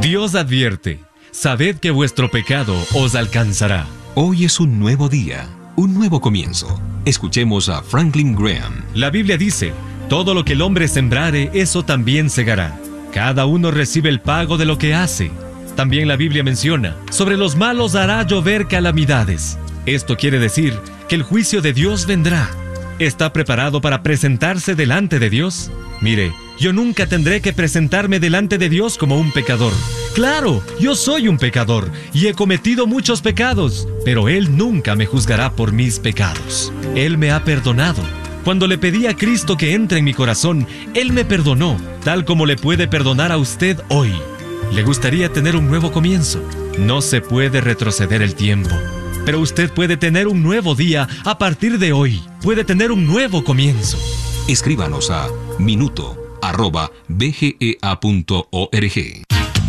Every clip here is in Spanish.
Dios advierte: sabed que vuestro pecado os alcanzará. Hoy es un nuevo día, un nuevo comienzo. Escuchemos a Franklin Graham. La Biblia dice: todo lo que el hombre sembrare, eso también segará. Cada uno recibe el pago de lo que hace. También la Biblia menciona: sobre los malos hará llover calamidades. Esto quiere decir que el juicio de Dios vendrá. ¿Está preparado para presentarse delante de Dios? Mire, yo nunca tendré que presentarme delante de Dios como un pecador. Claro, yo soy un pecador y he cometido muchos pecados, pero Él nunca me juzgará por mis pecados. Él me ha perdonado. Cuando le pedí a Cristo que entre en mi corazón, Él me perdonó, tal como le puede perdonar a usted hoy. ¿Le gustaría tener un nuevo comienzo? No se puede retroceder el tiempo, pero usted puede tener un nuevo día a partir de hoy. Puede tener un nuevo comienzo. Escríbanos a minuto@bgea.org.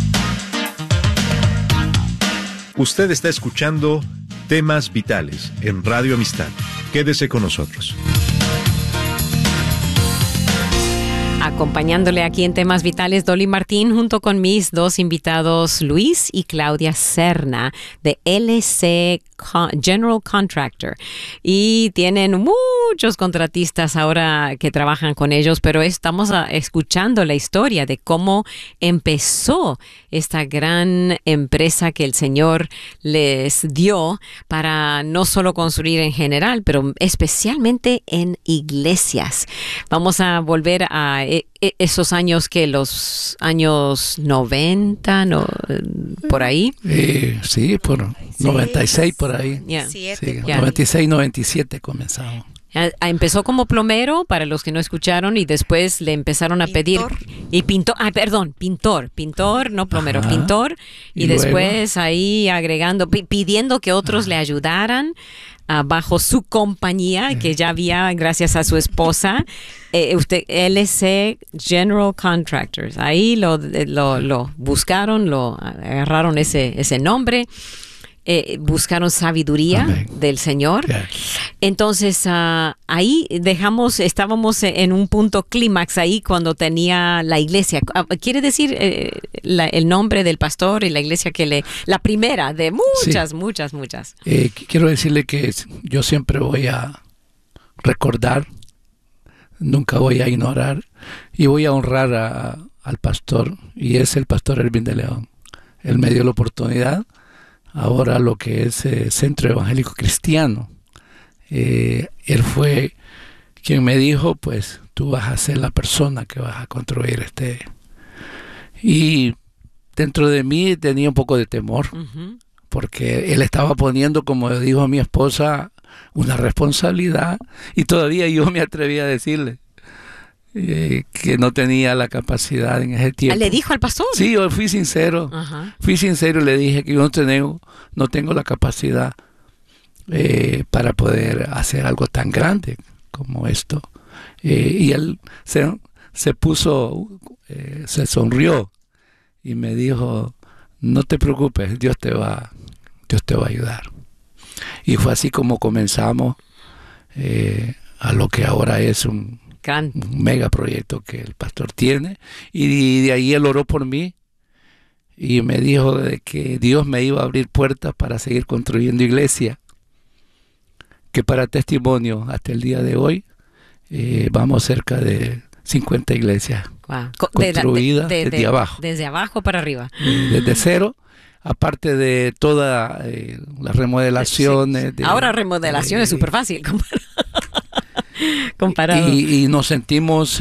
Usted está escuchando Temas Vitales en Radio Amistad. Quédese con nosotros. Acompañándole aquí en Temas Vitales, Dolly Martín, junto con mis dos invitados, Luis y Claudia Serna, de LC General Contractor. Y tienen muchos contratistas ahora que trabajan con ellos, pero estamos escuchando la historia de cómo empezó esta gran empresa que el Señor les dio para no solo construir en general, pero especialmente en iglesias. Vamos a volver a esos años, que los años 90, por ahí. Sí, por 96, por ahí. Yeah. Sí, 96, 97 comenzamos. Empezó como plomero, para los que no escucharon, y después le empezaron a pedir... Y pintor, no plomero, pintor. Y después ahí agregando, pidiendo que otros le ayudaran bajo su compañía, que ya había gracias a su esposa. Usted, LC General Contractors. Ahí lo buscaron, lo agarraron ese nombre. Buscaron sabiduría del Señor. Entonces ahí estábamos en un punto clímax ahí cuando tenía la iglesia. ¿Quiere decir el nombre del pastor y la iglesia la primera de muchas? Quiero decirle que yo siempre voy a recordar, nunca voy a ignorar, y voy a honrar al pastor, y es el pastor Ervin de León. Él me dio la oportunidad. Ahora lo que es Centro Evangélico Cristiano. Él fue quien me dijo, pues tú vas a ser la persona que vas a construir Y dentro de mí tenía un poco de temor, porque él estaba poniendo, como dijo mi esposa, una responsabilidad, y todavía yo me atreví a decirle que no tenía la capacidad en ese tiempo. ¿Le dijo al pastor? Sí, yo fui sincero. Fui sincero y le dije que yo no tengo la capacidad para poder hacer algo tan grande como esto. Y él se puso, se sonrió y me dijo: no te preocupes, Dios te va a ayudar. Y fue así como comenzamos a lo que ahora es un mega proyecto que el pastor tiene, y de ahí él oró por mí y me dijo de que Dios me iba a abrir puertas para seguir construyendo iglesia, que para testimonio hasta el día de hoy vamos cerca de 50 iglesias construidas desde abajo. Desde abajo para arriba. Desde cero, aparte de todas las remodelaciones. Sí. Ahora remodelación es súper fácil comparado. Y nos sentimos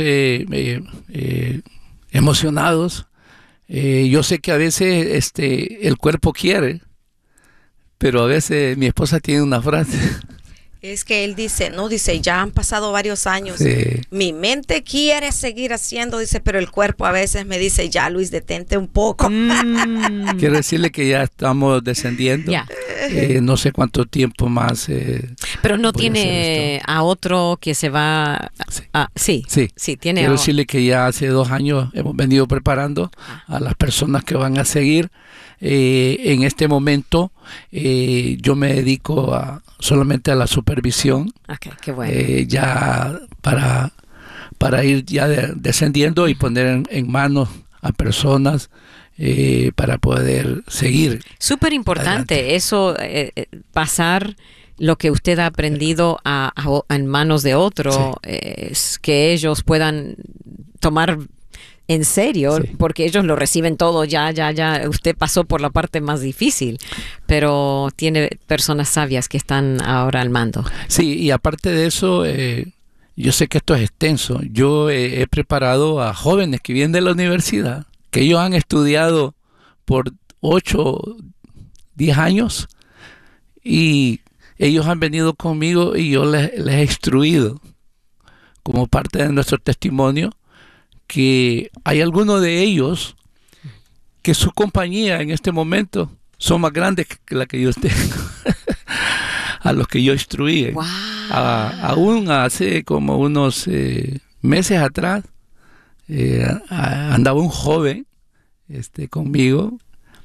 emocionados. Yo sé que a veces el cuerpo quiere, pero a veces mi esposa tiene una frase. Es que él dice, ya han pasado varios años. Sí. Mi mente quiere seguir haciendo, dice, pero el cuerpo a veces me dice, ya Luis, detente un poco. Quiero decirle que ya estamos descendiendo. Ya. No sé cuánto tiempo más. Pero no tiene a otro que se va. Sí, tiene. Quiero decirle que ya hace 2 años hemos venido preparando a las personas que van a seguir. En este momento yo me dedico solamente a la supervisión. Okay, qué bueno. Ya para ir ya descendiendo y poner en manos a personas para poder seguir. Súper importante adelante. Eso, pasar lo que usted ha aprendido en manos de otro, es que ellos puedan tomar en serio, porque ellos lo reciben todo, ya, usted pasó por la parte más difícil, pero tiene personas sabias que están ahora al mando. Sí, y aparte de eso, yo sé que esto es extenso. Yo he preparado a jóvenes que vienen de la universidad, que ellos han estudiado por 8, 10 años, y ellos han venido conmigo y yo les he instruido como parte de nuestro testimonio que hay algunos de ellos que su compañía en este momento son más grandes que la que yo tengo, a los que yo instruí. Wow. Aún hace como unos meses atrás andaba un joven conmigo,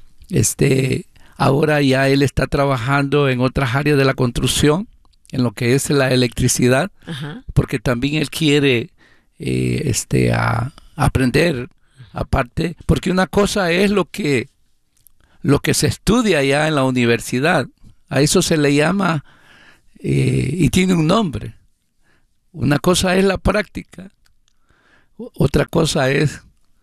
ahora ya él está trabajando en otras áreas de la construcción, en lo que es la electricidad, porque también él quiere aprender aparte, porque una cosa es lo que se estudia ya en la universidad, a eso se le llama y tiene un nombre. Una cosa es la práctica, otra cosa es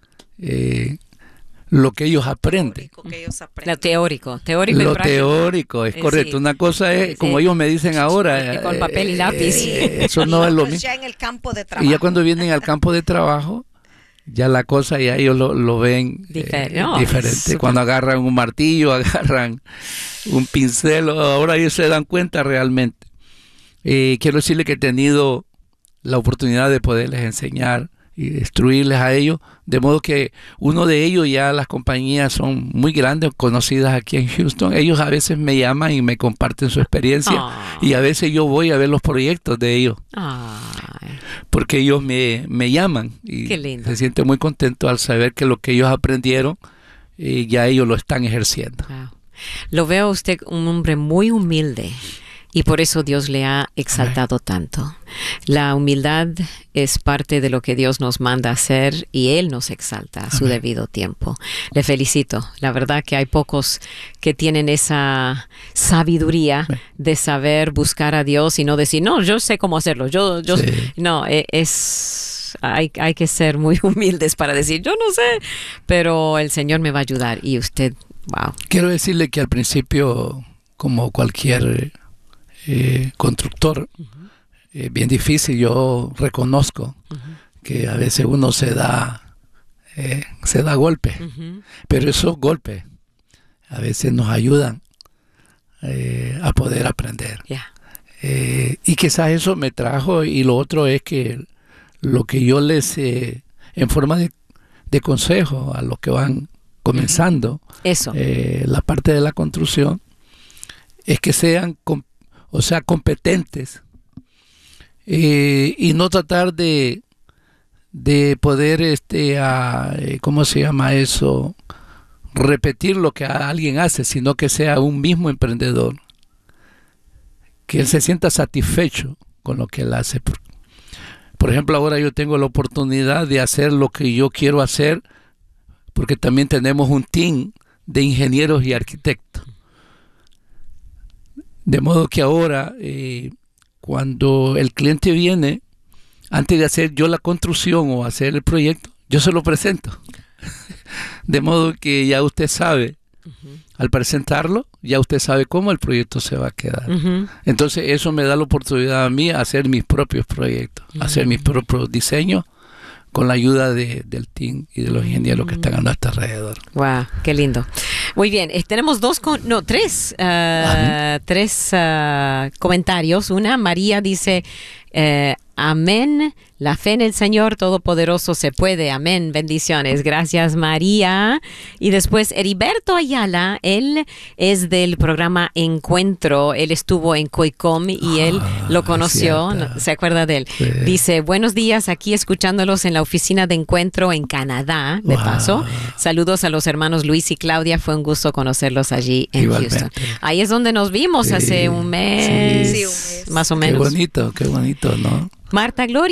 lo que ellos aprenden. Lo teórico. Lo teórico, es correcto. Sí. Una cosa es, como ellos me dicen ahora, con papel y lápiz. Eso no es lo mismo. Ya en el campo de trabajo. Y ya cuando vienen al campo de trabajo, ya la cosa ya ellos lo ven diferente. Super. Cuando agarran un martillo, agarran un pincel, ahora ellos se dan cuenta realmente. Quiero decirle que he tenido la oportunidad de poderles enseñar y instruirles a ellos, de modo que uno de ellos, ya las compañías son muy grandes, conocidas aquí en Houston. Ellos a veces me llaman y me comparten su experiencia, y a veces yo voy a ver los proyectos de ellos, porque ellos me llaman y se sienten muy contentos al saber que lo que ellos aprendieron ya ellos lo están ejerciendo. Wow. Lo veo a usted un hombre muy humilde, y por eso Dios le ha exaltado tanto. La humildad es parte de lo que Dios nos manda hacer, y Él nos exalta a su debido tiempo. Le felicito. La verdad que hay pocos que tienen esa sabiduría de saber buscar a Dios y no decir, no, yo sé cómo hacerlo. No, hay que ser muy humildes para decir, yo no sé, pero el Señor me va a ayudar. Y usted, wow. Quiero decirle que al principio, como cualquier constructor, bien difícil. Yo reconozco que a veces uno se da golpe, pero esos golpes a veces nos ayudan a poder aprender. Y quizás eso me trajo, y lo otro es que lo que yo les en forma de consejo a los que van comenzando la parte de la construcción, es que sean competentes, y no tratar de poder ¿cómo se llama eso? Repetir lo que alguien hace, sino que sea un mismo emprendedor, que él se sienta satisfecho con lo que él hace. Por ejemplo, ahora yo tengo la oportunidad de hacer lo que yo quiero hacer, porque también tenemos un team de ingenieros y arquitectos. De modo que ahora, cuando el cliente viene, antes de hacer yo la construcción o hacer el proyecto, yo se lo presento. De modo que ya usted sabe, al presentarlo, ya usted sabe cómo el proyecto se va a quedar. Entonces eso me da la oportunidad a mí a hacer mis propios proyectos, hacer mis propios diseños, con la ayuda del team y de los ingenieros que están a nuestro alrededor. Wow, qué lindo. Muy bien, tenemos tres comentarios. Una, María dice, amén, la fe en el Señor Todopoderoso se puede, amén, bendiciones, gracias María. Y después Heriberto Ayala, él es del programa Encuentro, él estuvo en COICOM y él lo conoció, ¿se acuerda de él? Sí. Dice, buenos días, aquí escuchándolos en la oficina de Encuentro en Canadá, de paso. Saludos a los hermanos Luis y Claudia, fue un gusto conocerlos allí en Houston. Ahí es donde nos vimos hace un mes, un mes, más o menos. Qué bonito, ¿no? Marta Gloria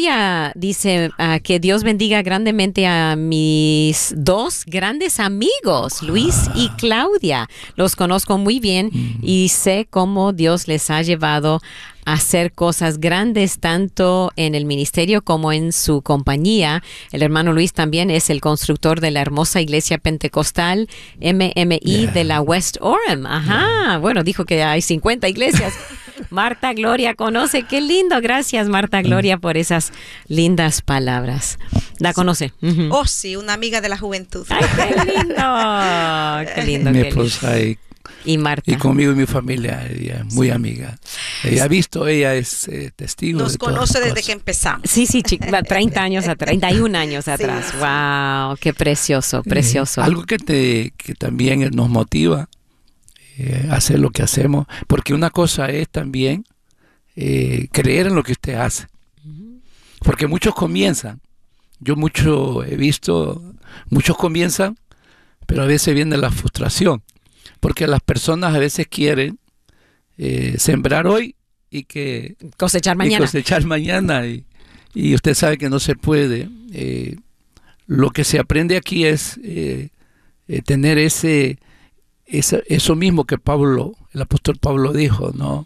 dice que Dios bendiga grandemente a mis dos grandes amigos, Luis y Claudia. Los conozco muy bien y sé cómo Dios les ha llevado a hacer cosas grandes tanto en el ministerio como en su compañía. El hermano Luis también es el constructor de la hermosa iglesia pentecostal MMI de la West Orem. Ajá, bueno, dijo que hay 50 iglesias. Marta Gloria conoce, qué lindo. Gracias, Marta Gloria, por esas lindas palabras. ¿La conoce? Oh, sí, una amiga de la juventud. ¡Ay, qué lindo! Qué lindo. Mi esposa y Marta. Y conmigo y mi familia, ella es muy amiga. Ella ha visto, ella es testigo. Nos de conoce todas desde que empezamos. Sí, 31 años atrás. Sí. ¡Wow! ¡Qué precioso, precioso! Algo que también nos motiva a hacer lo que hacemos, porque una cosa es también creer en lo que usted hace. Porque muchos comienzan, he visto, muchos comienzan, pero a veces viene la frustración. Porque las personas a veces quieren sembrar hoy y que cosechar mañana. Y usted sabe que no se puede. Lo que se aprende aquí es tener eso mismo que el apóstol Pablo dijo, ¿no?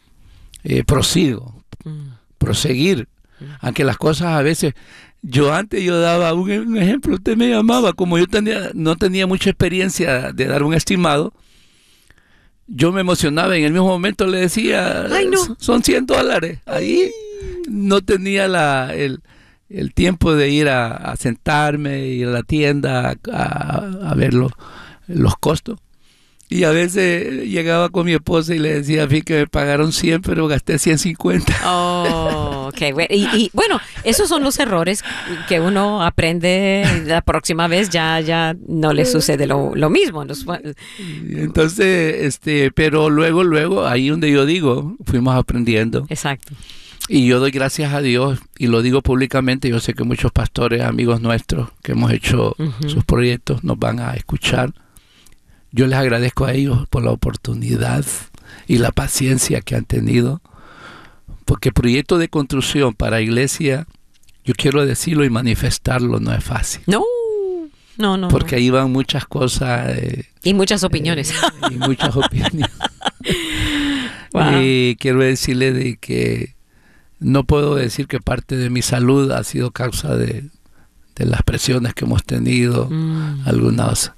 Proseguir. Aunque las cosas a veces... Yo daba un ejemplo, usted me llamaba, como yo no tenía mucha experiencia de dar un estimado, yo me emocionaba y en el mismo momento le decía, ¡ay, no! Son $100. Ahí no tenía el tiempo de ir a sentarme, ir a la tienda a ver los costos. Y a veces llegaba con mi esposa y le decía, que me pagaron 100, pero gasté 150. Oh, ok. Y bueno, esos son los errores que uno aprende. La próxima vez ya no le sucede lo mismo. Entonces, pero luego, ahí donde yo digo, fuimos aprendiendo. Exacto. Y yo doy gracias a Dios, y lo digo públicamente, yo sé que muchos pastores, amigos nuestros, que hemos hecho sus proyectos, nos van a escuchar. Yo les agradezco a ellos por la oportunidad y la paciencia que han tenido, porque proyecto de construcción para iglesia, yo quiero decirlo y manifestarlo, no es fácil. No. Porque ahí van muchas cosas. Y muchas opiniones. Wow. Y quiero decirle de que no puedo decir que parte de mi salud ha sido causa de las presiones que hemos tenido, algunas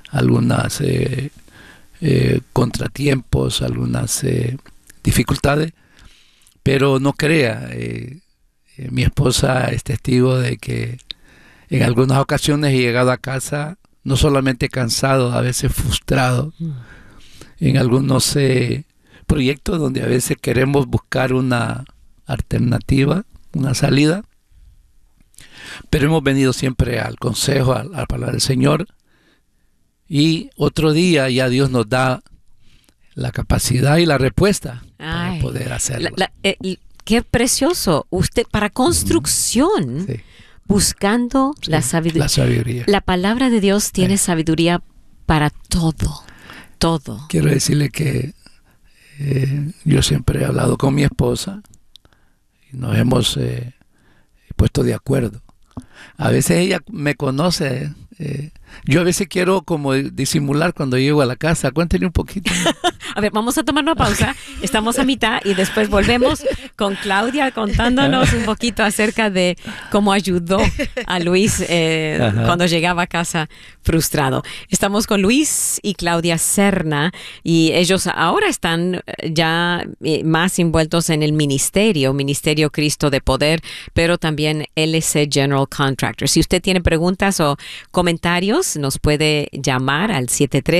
contratiempos, algunas dificultades, pero no crea, mi esposa es testigo de que en algunas ocasiones he llegado a casa no solamente cansado, a veces frustrado, en algunos proyectos donde a veces queremos buscar una alternativa, una salida, pero hemos venido siempre al consejo, a la palabra del Señor. Y otro día ya Dios nos da la capacidad y la respuesta para poder hacerlo. Qué precioso. Usted para construcción, buscando la sabiduría. La palabra de Dios tiene sabiduría para todo. Quiero decirle que yo siempre he hablado con mi esposa y nos hemos puesto de acuerdo. A veces ella me conoce. Yo a veces quiero como disimular cuando llego a la casa. Cuéntenle un poquito. A ver, vamos a tomar una pausa. Estamos a mitad y después volvemos con Claudia contándonos un poquito acerca de cómo ayudó a Luis cuando llegaba a casa frustrado. Estamos con Luis y Claudia Serna y ellos ahora están ya más envueltos en el Ministerio Cristo de Poder, pero también LC General Contractor. Si usted tiene preguntas o comentarios, nos puede llamar al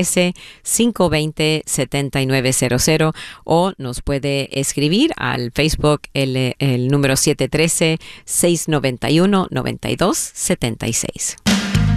713-520-7900 o nos puede escribir al Facebook el número 713-691-9276.